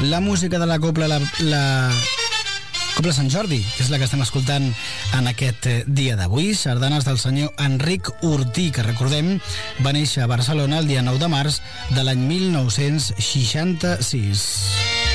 la música de la Cobla Cobla Sant Jordi, que és la que estem escoltant en aquest dia d'avui. Sardanes del senyor Enric Ortí, que recordem va néixer a Barcelona el dia 9 de març de l'any 1966.